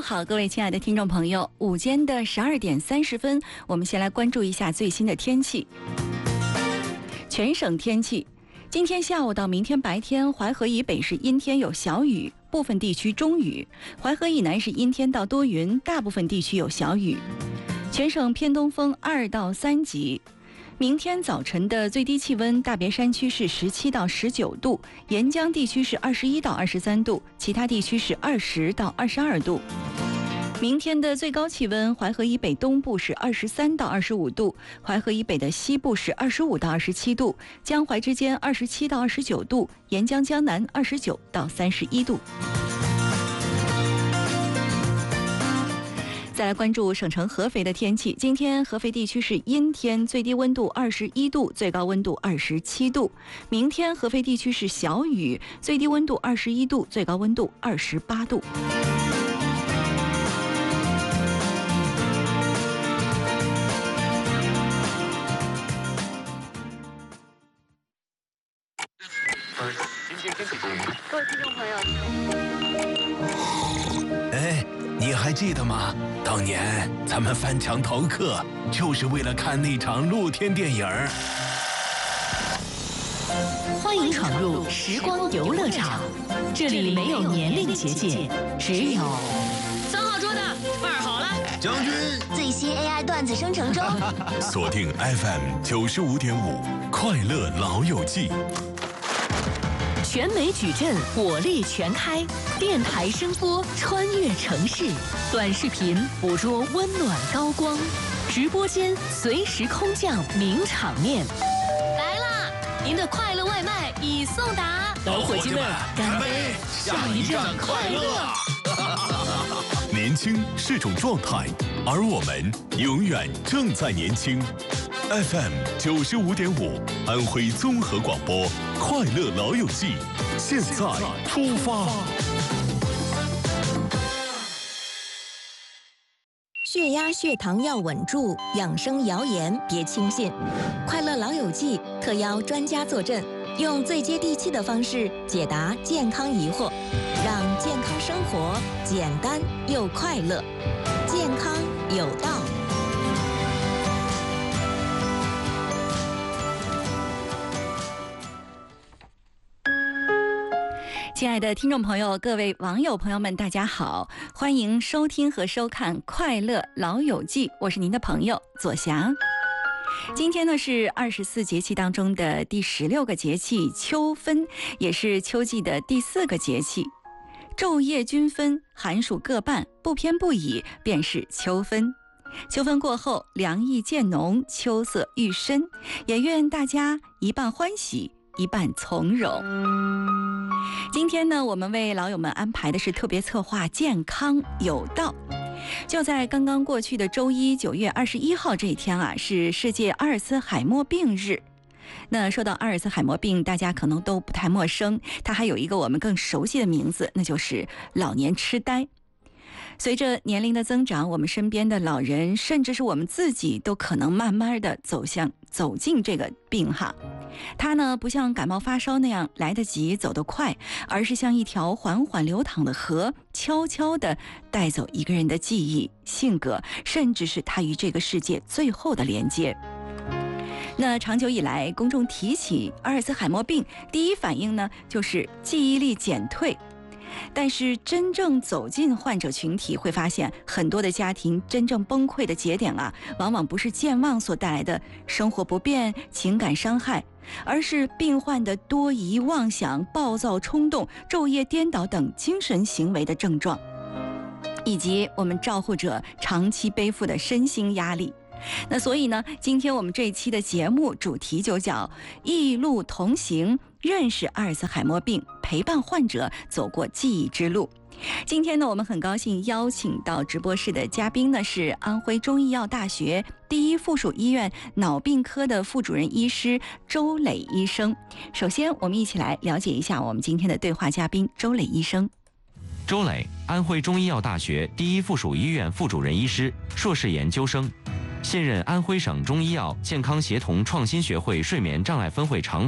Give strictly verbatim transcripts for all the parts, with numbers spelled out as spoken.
好，各位亲爱的听众朋友，午间的十二点三十分，我们先来关注一下最新的天气。全省天气，今天下午到明天白天，淮河以北是阴天有小雨，部分地区中雨；淮河以南是阴天到多云，大部分地区有小雨。全省偏东风二到三级。明天早晨的最低气温，大别山区是十七到十九度，沿江地区是二十一到二十三度，其他地区是二十到二十二度。明天的最高气温，淮河以北东部是二十三到二十五度，淮河以北的西部是二十五到二十七度，江淮之间二十七到二十九度，沿江江南二十九到三十一度。再来关注省城合肥的天气，今天合肥地区是阴天，最低温度二十一度，最高温度二十七度。明天合肥地区是小雨，最低温度二十一度，最高温度二十八度。 各位听众朋友， 哎，你还记得吗？当年咱们翻墙逃课，就是为了看那场露天电影。 欢迎闯入时光游乐场，这里没有年龄结界，只有三号桌的饭好了， 将军最新 A I 段子生成中。 锁定 F M 九十五点五，快乐老友记。 全美矩阵，火力全开，电台声波穿越城市，短视频捕捉温暖高光，直播间随时空降名场面。 来啦！您的快乐外卖已送达， 老伙计们，干杯！ 下一站快乐！年轻是种状态，而我们永远正在年轻。F M 九十五点五，安徽综合广播，快乐老友记，现在出发。 血压、血糖要稳住，养生谣言别轻信。快乐老友记特邀专家坐镇，用最接地气的方式解答健康疑惑，让健康生活简单又快乐，健康有道。 亲爱的听众朋友，各位网友朋友们，大家好，欢迎收听和收看《快乐老友记》，我是您的朋友左霞。今天呢是二十四节气当中的第十六个节气秋分，也是秋季的第四个节气。昼夜均分，寒暑各半，不偏不倚，便是秋分。秋分过后，凉意渐浓，秋色愈深，也愿大家一半欢喜，一半从容。今天呢，我们为老友们安排的是特别策划健康有道。就在刚刚过去的周一九月二十一号这一天啊，是世界阿尔茨海默病日。那说到阿尔茨海默病，大家可能都不太陌生，它还有一个我们更熟悉的名字，那就是老年痴呆。随着年龄的增长，我们身边的老人，甚至是我们自己，都可能慢慢的走向走进这个病哈。它呢，不像感冒发烧那样来得及走得快，而是像一条缓缓流淌的河，悄悄地带走一个人的记忆、性格，甚至是他与这个世界最后的连接。那长久以来，公众提起阿尔茨海默病，第一反应呢，就是记忆力减退。但是真正走进患者群体，会发现很多的家庭真正崩溃的节点啊，往往不是健忘所带来的生活不便、情感伤害，而是病患的多疑、妄想、暴躁冲动、昼夜颠倒等精神行为的症状，以及我们照护者长期背负的身心压力。那所以呢，今天我们这一期的节目主题就叫异路同行，认识阿尔茨海默病，陪伴患者走过记忆之路。今天呢，我们很高兴邀请到直播室的嘉宾呢，是安徽中医药大学第一附属医院脑病科的副主任医师周磊医生。首先，我们一起来了解一下我们今天的对话嘉宾周磊医生。 周磊，安徽中医药大学第一附属医院副主任医师，硕士研究生，现任安徽省中医药健康协同创新学会睡眠障碍分会常委，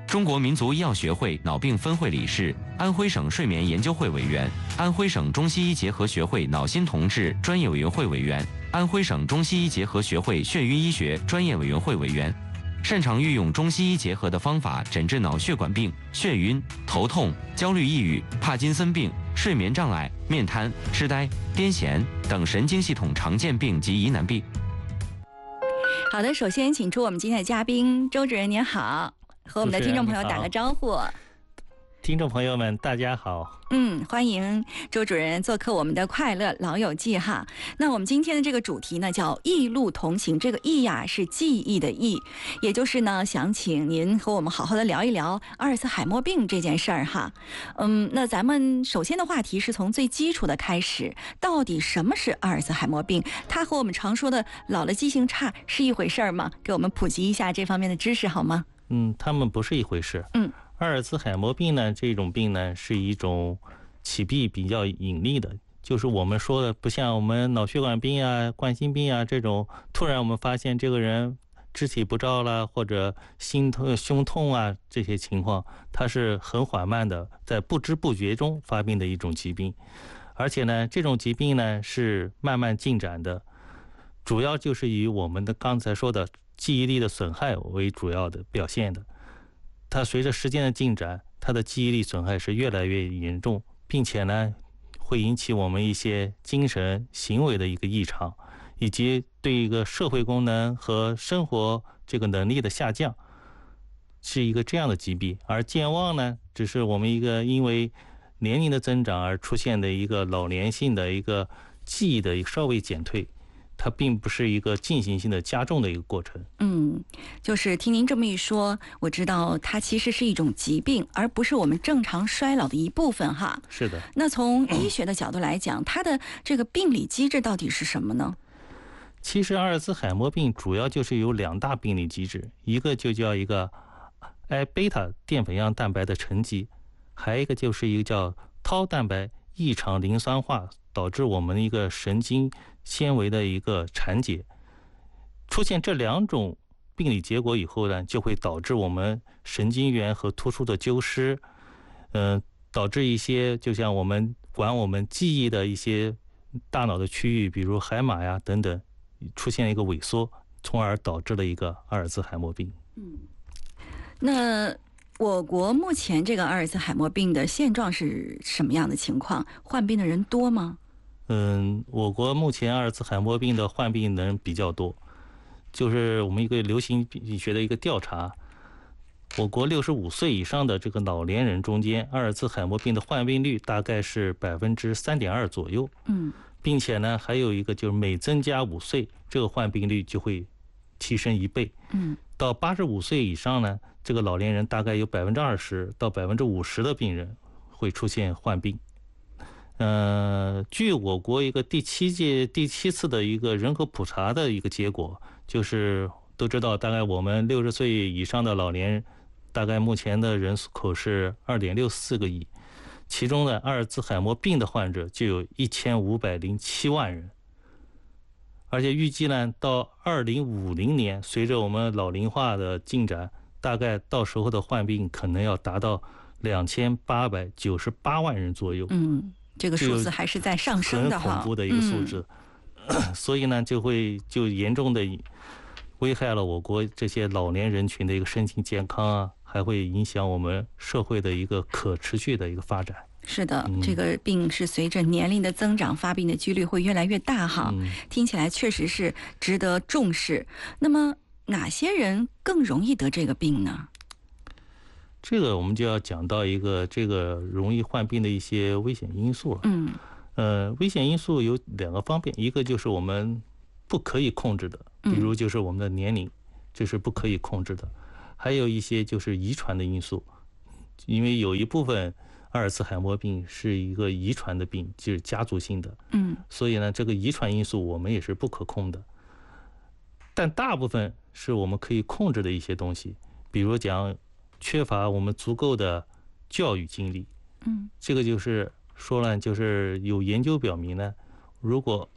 中国民族医药学会脑病分会理事，安徽省睡眠研究会委员，安徽省中西医结合学会脑心同治专业委员会委员，安徽省中西医结合学会眩晕医学专业委员会委员，擅长运用中西医结合的方法诊治脑血管病、眩晕、头痛、焦虑、抑郁、帕金森病、睡眠障碍、面瘫、痴呆、癫痫等神经系统常见病及疑难病。 好的，首先请出我们今天的嘉宾周主任，您好，和我们的听众朋友打个招呼。 听众朋友们，大家好。 嗯，欢迎周主任做客我们的快乐老友记哈。那我们今天的这个主题呢，叫异路同行。这个异呀是记忆的忆，也就是呢，想请您和我们好好的聊一聊阿尔茨海默病这件事儿哈。嗯，那咱们首先的话题是从最基础的开始，到底什么是阿尔茨海默病？它和我们常说的老了记性差是一回事儿吗？给我们普及一下这方面的知识好吗？ 嗯，它们不是一回事。 嗯。 阿尔茨海默病呢，这种病呢是一种起病比较隐匿的，就是我们说的不像我们脑血管病啊、冠心病啊这种，突然我们发现这个人肢体不照了，或者心痛、胸痛啊这些情况，它是很缓慢的，在不知不觉中发病的一种疾病。而且呢，这种疾病呢是慢慢进展的，主要就是以我们的刚才说的记忆力的损害为主要的表现的。它随着时间的进展，它的记忆力损害是越来越严重，并且呢，会引起我们一些精神行为的一个异常，以及对一个社会功能和生活这个能力的下降，是一个这样的疾病。而健忘呢，只是我们一个因为年龄的增长而出现的一个老年性的一个记忆的一个稍微减退。它并不是一个进行性的加重的一个过程。 嗯，就是听您这么一说，我知道它其实是一种疾病，而不是我们正常衰老的一部分哈。 是的。 那从医学的角度来讲，它的这个病理机制到底是什么呢？ 其实阿尔茨海默病主要就是有两大病理机制，一个就叫一个 I 贝塔淀粉样蛋白的沉积，还有一个就是一个叫 Tau 蛋白异常磷酸化，导致我们一个神经纤维的一个缠结。出现这两种病理结果以后呢，就会导致我们神经元和突触的丢失，嗯、呃，导致一些就像我们管我们记忆的一些大脑的区域，比如海马呀等等，出现一个萎缩，从而导致了一个阿尔茨海默病。 嗯，那我国目前这个阿尔茨海默病的现状是什么样的情况？患病的人多吗？ 嗯，我国目前阿尔茨海默病的患病人比较多，就是我们一个流行病学的一个调查，我国六十五岁以上的这个老年人中间，阿尔茨海默病的患病率大概是百分之三点二左右。 嗯， 并且呢，还有一个就是每增加五岁，这个患病率就会提升一倍。 嗯， 到八十五岁以上呢，这个老年人大概有百分之二十到百分之五十的病人会出现患病。呃，据我国一个第七届第七次的一个人口普查的一个结果，就是都知道，大概我们六十岁以上的老年人，大概目前的人口是二点六四个亿，其中呢，阿尔茨海默病的患者就有一千五百零七万人，而且预计呢，到二零五零年，随着我们老龄化的进展，大概到时候的患病可能要达到两千八百九十八万人左右。 嗯。这个数字还是在上升的哈， 很恐怖的一个数字，嗯、所以呢，就会就严重的危害了我国这些老年人群的一个身心健康啊，还会影响我们社会的一个可持续的一个发展。 是的， 嗯、 这个病是随着年龄的增长，发病的几率会越来越大哈。 嗯、 听起来确实是值得重视。那么哪些人更容易得这个病呢？ 这个我们就要讲到一个这个容易患病的一些危险因素了。 嗯， 呃，危险因素有两个方面，一个就是我们不可以控制的，比如就是我们的年龄，这是不可以控制的；还有一些就是遗传的因素，因为有一部分阿尔茨海默病是一个遗传的病，就是家族性的。 嗯， 所以呢，这个遗传因素我们也是不可控的。但大部分是我们可以控制的一些东西，比如讲。缺乏我们足够的教育经历， 嗯， 这个就是说了，就是有研究表明呢，如果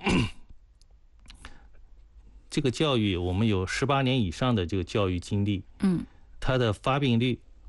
这个教育我们有十八年以上的这个教育经历， 嗯， 它的发病率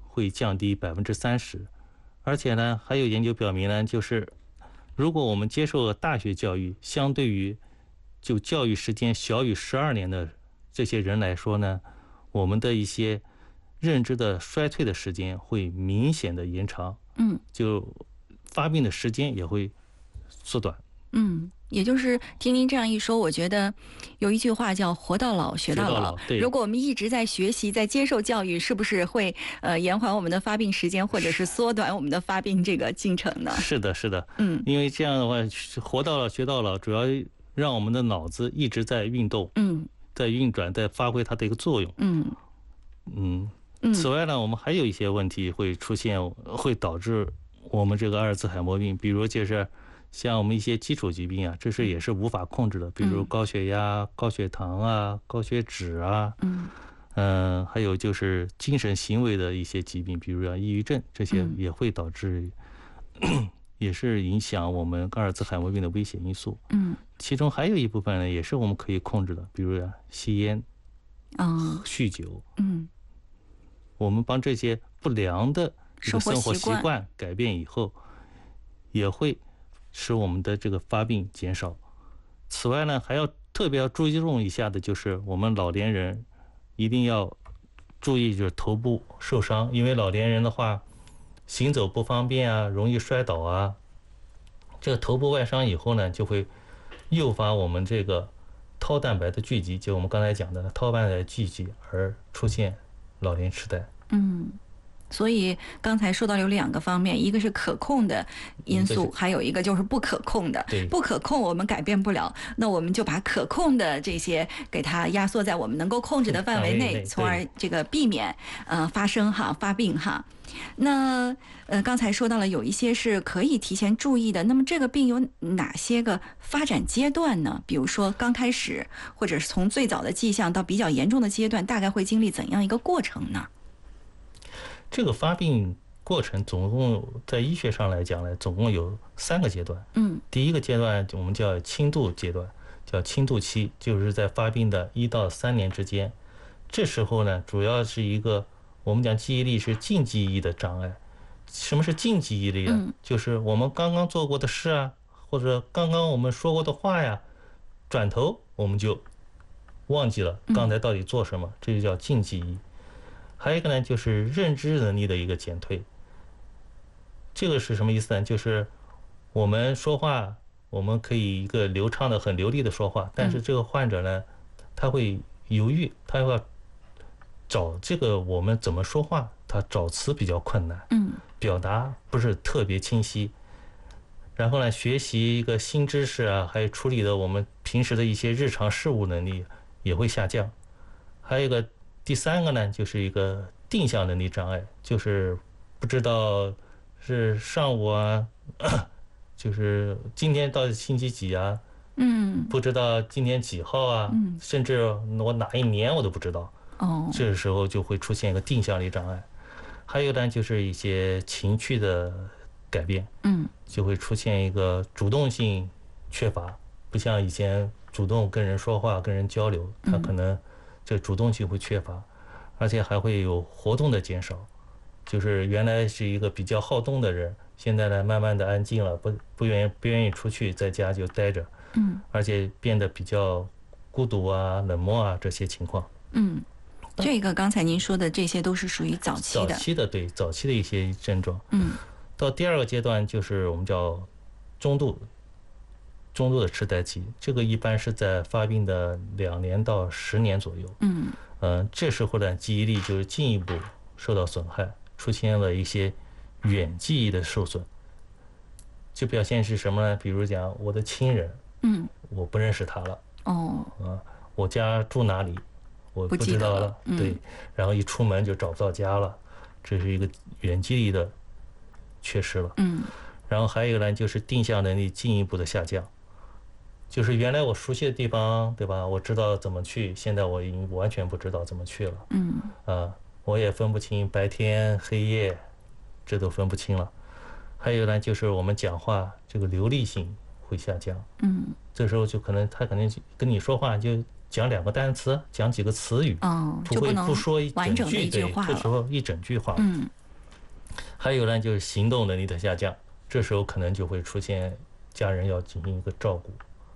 会降低百分之三十。而且呢，还有研究表明呢，就是如果我们接受大学教育，相对于就教育时间小于十二年的这些人来说呢，我们的一些认知的衰退的时间会明显的延长， 嗯， 就发病的时间也会缩短。 嗯，也就是听您这样一说，我觉得有一句话叫"活到老，学到老"。如果我们一直在学习，在接受教育，是不是会呃延缓我们的发病时间，或者是缩短我们的发病这个进程呢？ 是的，是的， 嗯， 因为这样的话，活到老学到老，主要让我们的脑子一直在运动， 嗯， 在运转，在发挥它的一个作用， 嗯嗯。 嗯此外呢，我们还有一些问题会出现，会导致我们这个阿尔兹海默病，比如就是像我们一些基础疾病啊，这是也是无法控制的，比如高血压、高血糖啊、高血脂啊， 嗯嗯、呃，还有就是精神行为的一些疾病，比如像抑郁症，这些也会导致，嗯、也是影响我们阿尔兹海默病的危险因素。 嗯， 其中还有一部分呢，也是我们可以控制的，比如啊吸烟、 啊、 酗酒， 嗯。 我们帮这些不良的这个生活习生活习惯惯改变以后，也会使我们的这个发病减少。此外呢，还要特别要注重一下的就是我们老年人一定要注意，就是头部受伤，因为老年人的话行走不方便啊，容易摔倒啊。这个头部外伤以后呢，就会诱发我们这个绦蛋白的聚集，就我们刚才讲的绦蛋白聚集而出现老年痴呆。 嗯，所以刚才说到有两个方面，一个是可控的因素，还有一个就是不可控的。不可控我们改变不了，那我们就把可控的这些给它压缩在我们能够控制的范围内，从而这个避免呃发生哈发病哈。那呃刚才说到了有一些是可以提前注意的，那么这个病有哪些个发展阶段呢？比如说刚开始，或者是从最早的迹象到比较严重的阶段，大概会经历怎样一个过程呢？ 这个发病过程总共在医学上来讲呢，总共有三个阶段。 嗯， 第一个阶段我们叫轻度阶段，叫轻度期，就是在发病的一到三年之间。这时候呢，主要是一个我们讲记忆力是近记忆的障碍。什么是近记忆力呢？ 嗯， 就是我们刚刚做过的事啊，或者刚刚我们说过的话呀，转头我们就忘记了刚才到底做什么，这就叫近记忆。还有一个呢，就是认知能力的一个减退。这个是什么意思呢？就是我们说话，我们可以一个流畅的、很流利的说话，但是这个患者呢，他会犹豫，他要找这个我们怎么说话，他找词比较困难， 嗯， 表达不是特别清晰。然后呢，学习一个新知识啊，还有处理的我们平时的一些日常事务能力也会下降。还有一个第三个呢，就是一个定向能力障碍，就是不知道是上午啊，就是今天到底星期几啊， 嗯， 不知道今天几号啊， 嗯， 甚至我哪一年我都不知道。 哦， 这时候就会出现一个定向力障碍。还有呢，就是一些情绪的改变， 嗯， 就会出现一个主动性缺乏，不像以前主动跟人说话、跟人交流，他可能这主动性会缺乏，而且还会有活动的减少，就是原来是一个比较好动的人，现在呢慢慢的安静了，不不愿意不愿意出去，在家就待着， 嗯， 而且变得比较孤独啊、冷漠啊这些情况。 嗯，这个刚才您说的这些都是属于早期的， 早期的对早期的一些症状。 嗯， 到第二个阶段就是我们叫中度。中度的痴呆期，这个一般是在发病的两年到十年左右。 嗯， 呃，这时候呢，记忆力就是进一步受到损害，出现了一些远记忆的受损。就表现是什么呢？比如讲，我的亲人， 嗯， 我不认识他了。 哦， 啊，我家住哪里，我不知道了。 嗯、 对，然后一出门就找不到家了，这是一个远记忆的缺失了。 嗯， 然后还有一个呢，就是定向能力进一步的下降。就是原来我熟悉的地方，对吧？我知道怎么去，现在我已经完全不知道怎么去了。 嗯， 啊，我也分不清白天黑夜，这都分不清了。还有呢，就是我们讲话这个流利性会下降。 嗯， 这时候就可能他可能跟你说话就讲两个单词，讲几个词语， 哦， 不会不说一整句， 对， 这时候一整句话。 嗯， 还有呢，就是行动能力的下降，这时候可能就会出现家人要进行一个照顾。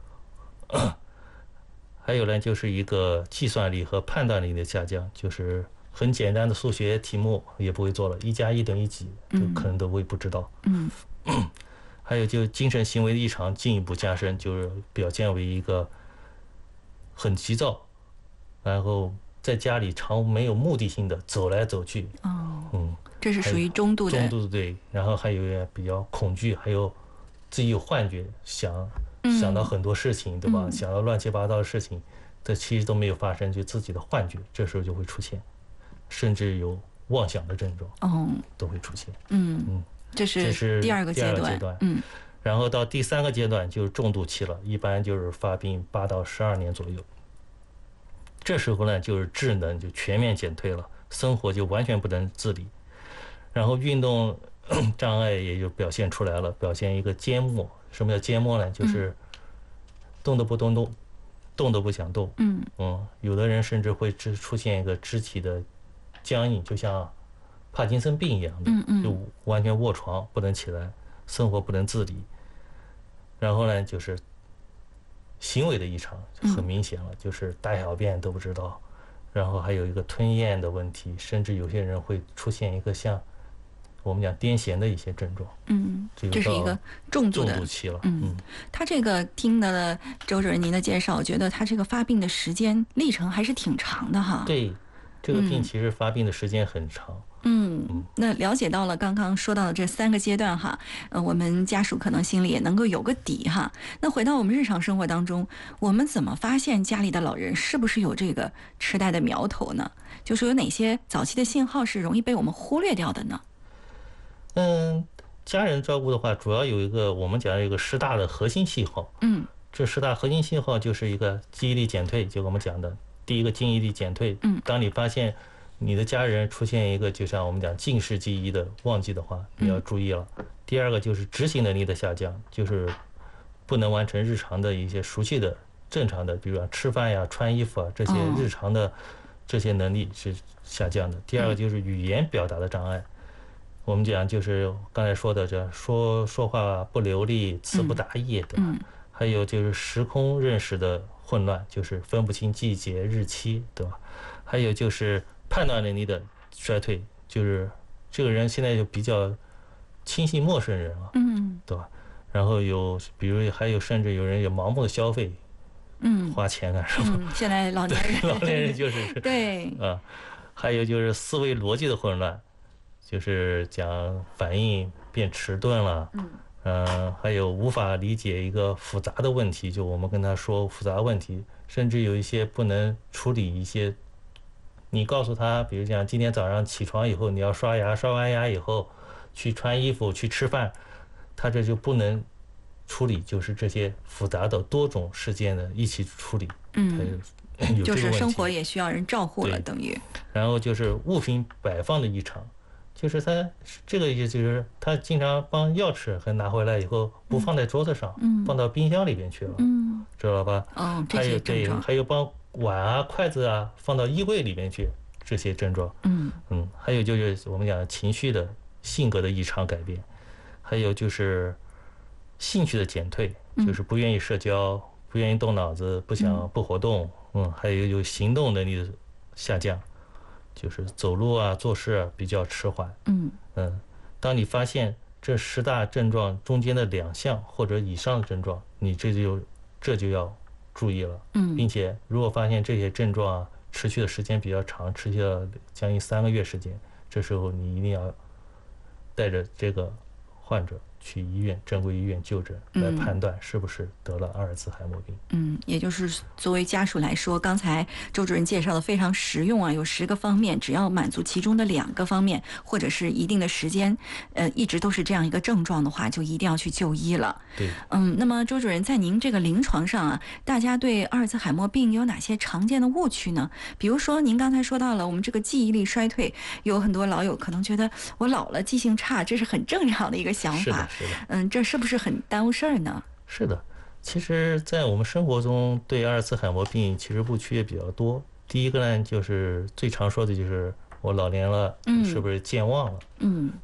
还有呢，就是一个计算力和判断力的下降，就是很简单的数学题目也不会做了，一加一等于几，就可能都会不知道。 嗯。 还有就精神行为的异常进一步加深，就是表现为一个很急躁，然后在家里常没有目的性的走来走去。 哦， 嗯， 这是属于中度的。 中度的对，然后还有点比较恐惧，还有自己有幻觉，想、嗯、想到很多事情，对吧？嗯、想到乱七八糟的事情，这其实都没有发生，就自己的幻觉，这时候就会出现，甚至有妄想的症状，哦，都会出现。 嗯嗯。这是第二个阶段， 阶段嗯，然后到第三个阶段就是重度期了，一般就是发病八到十二年左右。这时候呢，就是智能就全面减退了，生活就完全不能自理，然后运动障碍也就表现出来了，表现一个缄默。什么叫缄默呢？就是动都不动动，动都不想动。嗯嗯，有的人甚至会出出现一个肢体的僵硬，就像帕金森病一样的，就完全卧床不能起来，生活不能自理。然后呢，就是行为的异常很明显了，就是大小便都不知道，然后还有一个吞咽的问题，甚至有些人会出现一个像我们讲癫痫的一些症状。 嗯，这是一个重度的重度期了。 嗯，他这个听了周主任您的介绍，我觉得他这个发病的时间历程还是挺长的哈。 对，这个病其实发病的时间很长。 嗯，那了解到了刚刚说到的这三个阶段哈，呃，我们家属可能心里也能够有个底哈。那回到我们日常生活当中，我们怎么发现家里的老人是不是有这个痴呆的苗头呢？就是有哪些早期的信号是容易被我们忽略掉的呢？ 嗯，家人照顾的话，主要有一个我们讲有一个十大的核心信号。嗯，这十大核心信号就是一个记忆力减退，就我们讲的第一个记忆力减退。嗯，当你发现你的家人出现一个就像我们讲近视记忆的忘记的话，你要注意了。嗯、第二个就是执行能力的下降，就是不能完成日常的一些熟悉的、正常的，比如说吃饭呀、穿衣服啊这些日常的这些能力是下降的。第二个就是语言表达的障碍，我们讲就是刚才说的这说说话不流利、词不达意，对吧？还有就是时空认识的混乱，就是分不清季节、日期，对吧？还有就是判断能力的衰退，就是这个人现在就比较轻信陌生人了，嗯，对吧？然后有，比如还有甚至有人有盲目的消费，嗯，花钱干什么？ 嗯、现在老年人， 老年人就是对啊，还有就是思维逻辑的混乱，就是讲反应变迟钝了，嗯，呃，还有无法理解一个复杂的问题，就我们跟他说复杂问题，甚至有一些不能处理一些。你告诉他，比如讲今天早上起床以后你要刷牙，刷完牙以后去穿衣服去吃饭，他这就不能处理，就是这些复杂的多种事件的一起处理。嗯，有就是生活也需要人照顾了，等于。 然后就是物品摆放的异常，就是他这个意思就是他经常帮钥匙还拿回来以后不放在桌子上，嗯、放到冰箱里边去了，嗯，知道吧？ 哦，这些症状。 还有帮碗啊、筷子啊放到衣柜里面去，这些症状。嗯嗯，还有就是我们讲情绪的、性格的异常改变，还有就是兴趣的减退，就是不愿意社交、不愿意动脑子、不想不活动。嗯，还有有行动能力的下降，就是走路啊、做事啊比较迟缓。嗯嗯，当你发现这十大症状中间的两项或者以上的症状，你这就这就要注意了，嗯，并且如果发现这些症状啊持续的时间比较长，持续了将近三个月时间，这时候你一定要带着这个患者去医院正规医院就诊，来判断是不是得了阿尔兹海默病。 嗯，也就是作为家属来说，刚才周主任介绍的非常实用啊，有十个方面，只要满足其中的两个方面，或者是一定的时间，呃，一直都是这样一个症状的话，就一定要去就医了。 对， 嗯，那么周主任在您这个临床上啊，大家对阿尔兹海默病有哪些常见的误区呢？比如说您刚才说到了我们这个记忆力衰退，有很多老友可能觉得我老了记性差，这是很正常的一个想法。 是的， 嗯，这是不是很耽误事儿呢？ 是的，其实在我们生活中对阿尔兹海默病其实误区也比较多。第一个呢，就是最常说的就是我老年了，是不是健忘了？嗯，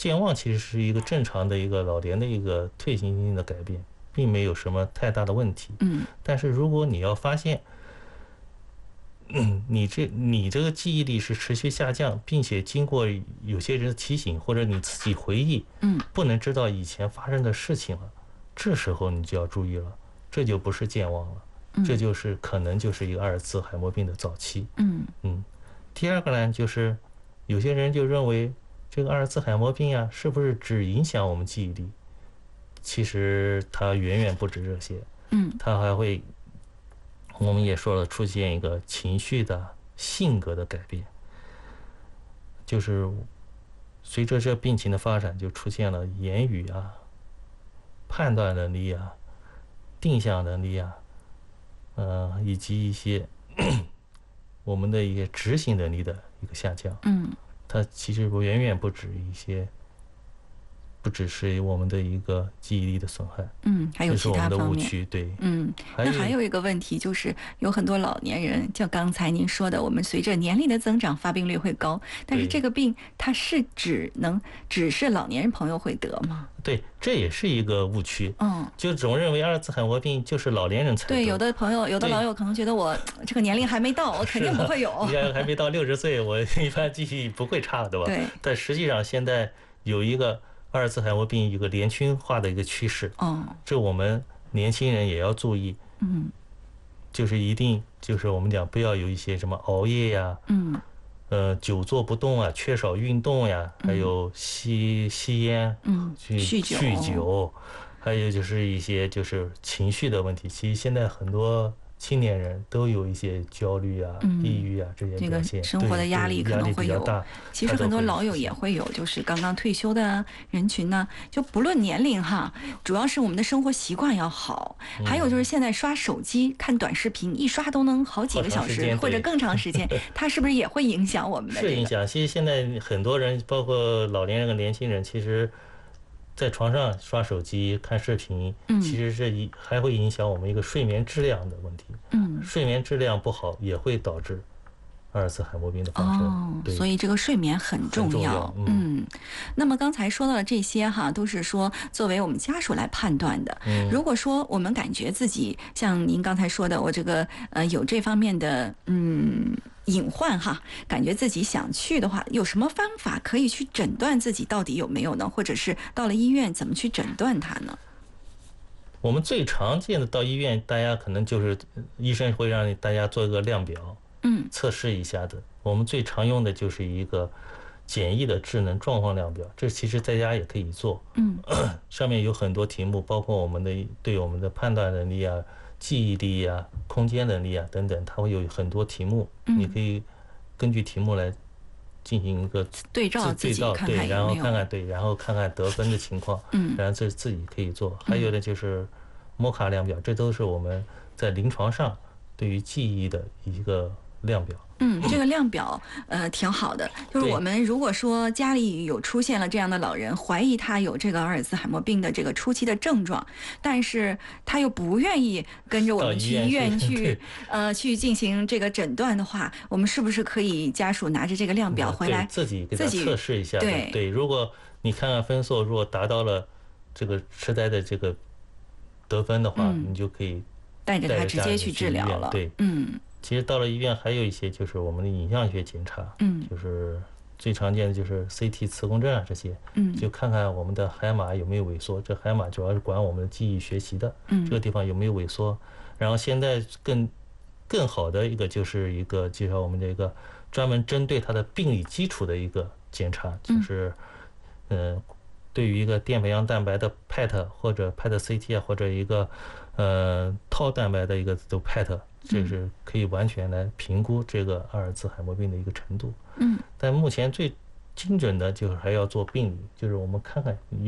健忘其实是一个正常的一个老年的一个退行性的改变，并没有什么太大的问题。 嗯， 但是如果你要发现，嗯，你这你这个记忆力是持续下降，并且经过有些人的提醒或者你自己回忆， 嗯， 不能知道以前发生的事情了，这时候你就要注意了，这就不是健忘了， 嗯、 这就是可能就是一个阿尔茨海默病的早期。 嗯嗯，第二个呢，就是有些人就认为这个阿尔茨海默病啊，是不是只影响我们记忆力？其实它远远不止这些， 嗯， 它还会。我们也说了，出现一个情绪的性格的改变，就是随着这病情的发展，就出现了言语啊、判断能力啊、定向能力啊，呃，以及一些我们的一些执行能力的一个下降。 嗯， 它其实远远不止一些。不只是我们的一个记忆力的损害， 嗯，还有其他方面。 对， 嗯，那还有一个问题就是，有很多老年人，就刚才您说的，我们随着年龄的增长，发病率会高。但是这个病它是只能只是老年人朋友会得吗？ 对，这也是一个误区。 嗯， 就总认为阿尔茨海默病就是老年人才得。 对，有的朋友，有的老友可能觉得我这个年龄还没到，我肯定不会有。 你还没到六十岁，我一般记忆不会差，对吧？ 对。 但实际上现在有一个。阿尔茨海默病有个年轻化的一个趋势， 哦， 这我们年轻人也要注意， 嗯， 就是一定就是我们讲不要有一些什么熬夜呀， 嗯， 呃，久坐不动啊，缺少运动呀，还有吸吸烟， 嗯， 去酗酒， 酗酒，还有就是一些就是情绪的问题。其实现在很多青年人都有一些焦虑啊、 嗯、 抑郁啊这些表现， 这个生活的压力可能会有。其实很多老友也会有，就是刚刚退休的人群呢，就不论年龄哈，主要是我们的生活习惯要好。 嗯、 还有就是现在刷手机、看短视频，一刷都能好几个小时或者更长时间，它是不是也会影响我们的、这个？ 是影响。其实现在很多人，包括老年人和年轻人，其实。在床上刷手机、看视频， 嗯、 其实是一还会影响我们一个睡眠质量的问题。 嗯， 睡眠质量不好也会导致阿尔茨海默病的发生。 哦，所以这个睡眠很重要。 重要嗯, 嗯，那么刚才说到的这些哈，都是说作为我们家属来判断的。 嗯， 如果说我们感觉自己像您刚才说的，我这个呃有这方面的嗯。隐患哈，感觉自己想去的话，有什么方法可以去诊断自己到底有没有呢？或者是到了医院怎么去诊断它呢？ 我们最常见的到医院，大家可能就是医生会让大家做一个量表， 嗯， 测试一下的。我们最常用的就是一个简易的智能状况量表，这其实在家也可以做， 嗯， 上面有很多题目，包括我们的对我们的判断能力啊。记忆力啊，空间能力啊等等，它会有很多题目， 嗯、 你可以根据题目来进行一个对照自己看看有没有， 对，然后看看对，然后看看得分的情况， 嗯， 然后这自己可以做。还有的就是摩卡量表，这都是我们在临床上对于记忆的一个量表。 嗯，这个量表呃挺好的，就是我们如果说家里有出现了这样的老人，怀疑他有这个阿尔茨海默病的这个初期的症状，但是他又不愿意跟着我们去医院去呃去进行这个诊断的话，我们是不是可以家属拿着这个量表回来、 嗯、自己给他测试一下？ 对对，如果你看看分数，如果达到了这个痴呆的这个得分的话， 嗯、 你就可以带着他直接去治疗了。 对， 嗯。 其实到了医院还有一些就是我们的影像学检查， 嗯， 就是最常见的就是 C T 磁共振啊这些， 嗯， 就看看我们的海马有没有萎缩。这海马主要是管我们的记忆学习的， 嗯， 这个地方有没有萎缩。然后现在更更好的一个就是一个介绍我们这个专门针对它的病理基础的一个检查，就是嗯、呃，对于一个淀培样蛋白的 P E T 或者 P E T C T 啊，或者一个呃套蛋白的一个都 P E T。这是可以完全来评估这个阿尔茨海默病的一个程度。 嗯， 但目前最精准的就是还要做病理，就是我们看看